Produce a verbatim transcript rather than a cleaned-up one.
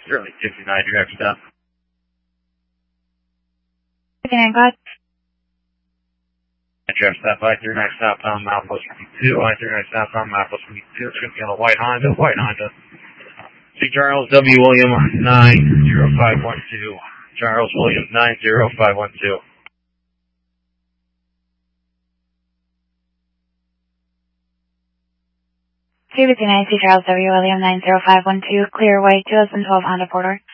Certainly fifty-nine, direct stop. fifty-nine, God. Direct stop, I thirty-nine southbound, milepost twenty-two, I thirty-nine southbound, milepost twenty-two. It's going to be on a white Honda, white Honda. C. Charles W. William nine zero five one two. Charles William nine zero five one two. two fifty-nine, C. Charles W. William nine zero five one two, clear white, two thousand twelve Honda Porter.